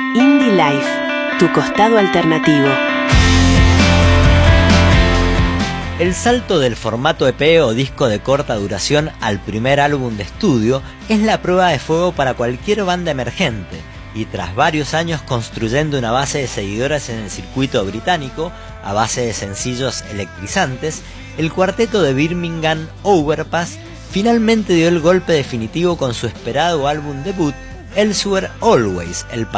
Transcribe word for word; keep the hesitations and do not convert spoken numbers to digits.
Indie Life, tu costado alternativo. El salto del formato E P o disco de corta duración al primer álbum de estudio es la prueba de fuego para cualquier banda emergente, y tras varios años construyendo una base de seguidores en el circuito británico a base de sencillos electrizantes, el cuarteto de Birmingham Overpass finalmente dio el golpe definitivo con su esperado álbum debut Elsewhere Always el